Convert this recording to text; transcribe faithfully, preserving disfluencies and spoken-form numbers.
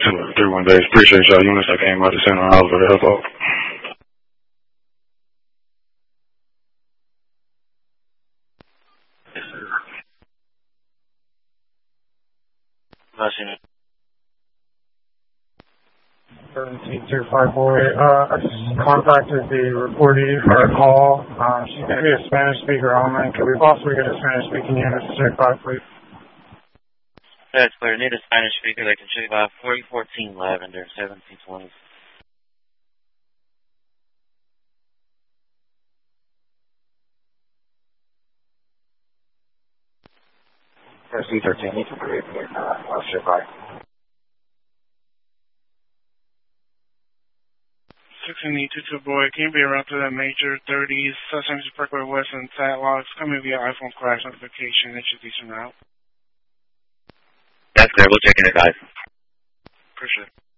two three one days. Appreciate y'all units that came out to Center House for the help out. Yes, sir. seventeen two five four eight. Uh, I just contacted the reportee for a call. Uh, she's going to be a Spanish speaker only. Could we possibly get a Spanish speaking unit to check by, please? That's clear. Need a Spanish speaker that can check by forty fourteen Lavender, seventeen twenty. C thirteen, need to create I'll check by. sixteen two two boy, can you be around to that major thirties, South San Francisco Parkway West and Tatlogs, coming via iPhone crash notification, introducing route. That's clear. We'll check in it, guys. Appreciate it.